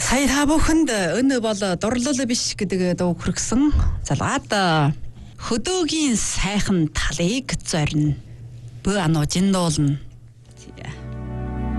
Сая та бүхэнд өнөө бол дурлал биш гэдэг дуу хүргэсэн. Залгаад хөдөөгийн сайхан талыг зорино. Бөө ануу жиндуулна.